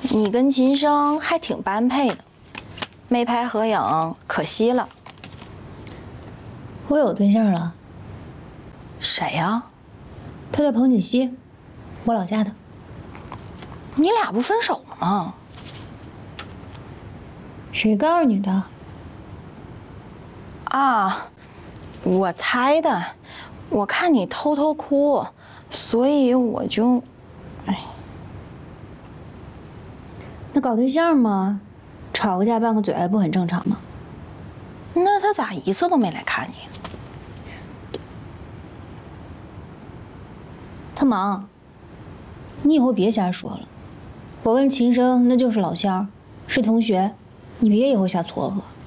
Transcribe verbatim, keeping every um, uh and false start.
你跟秦升还挺般配的，没拍合影，可惜了。 我有对象了。 谁呀？ 他叫彭锦熙，我老家的。 你俩不分手了吗？ 谁告诉你的？ 啊，我猜的。我看你偷偷哭，所以我就，哎。 那搞对象嘛，吵个架拌个嘴不很正常吗？ 那他咋一次都没来看你？ 他忙。你以后别瞎说了。我跟秦升那就是老乡，是同学，你别以后瞎撮合。